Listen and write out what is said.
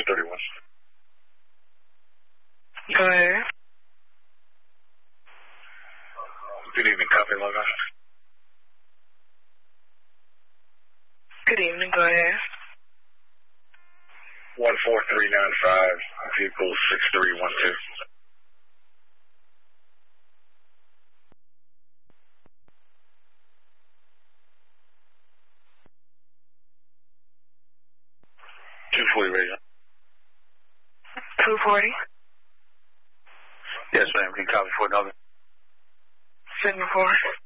231. Go ahead. Good evening, copy log on. Good evening, go ahead. 14395, vehicle 6312. Radio. 240. Yes, ma'am. Can you copy for another? 74.